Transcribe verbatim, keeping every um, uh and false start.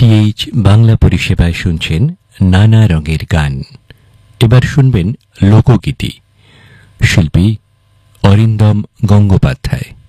DTH Bangla পরিষেবায় শুনছেন নানা রঙের গান। এবার শুনবেন লোকগীতি, শিল্পী অরিন্দম গঙ্গোপাধ্যায়।